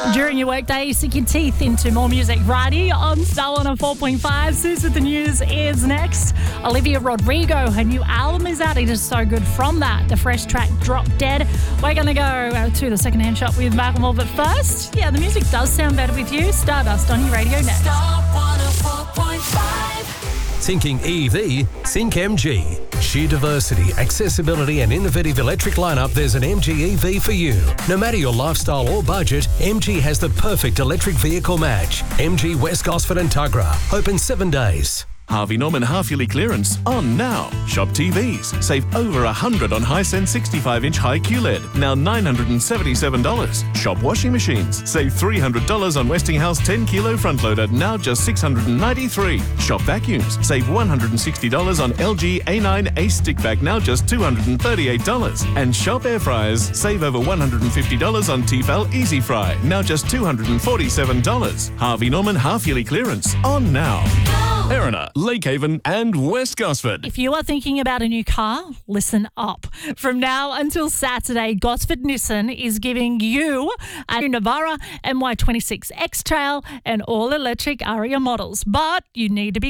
During your workday, sink your teeth into more music right here on Star 104.5. Suze with the news is next. Olivia Rodrigo, her new album is out. It is so good. From that, the fresh track Drop Dead. We're going to go to the secondhand shop with Macklemore. But first, the music does sound better with you. Stardust on your radio next. Star 104.5. Thinking EV? Think MG. Sheer diversity, accessibility and innovative electric lineup, there's an MG EV for you. No matter your lifestyle or budget, MG has the perfect electric vehicle match. MG West Gosford and Tuggerah. Open 7 days. Harvey Norman half-yearly clearance on now. Shop TVs. Save over $100 on Hisense 65-inch high QLED. Now $977. Shop washing machines. Save $300 on Westinghouse 10-kilo front loader. Now just $693. Shop vacuums. Save $160 on LG A9 Ace stick vac. Now just $238. And shop air fryers. Save over $150 on Tefal Easy Fry. Now just $247. Harvey Norman half-yearly clearance on now. Erina, Lakehaven and West Gosford. If you are thinking about a new car, listen up. From now until Saturday, Gosford Nissan is giving you a new Navara MY26 X-Trail and all-electric Aria models. But you need to be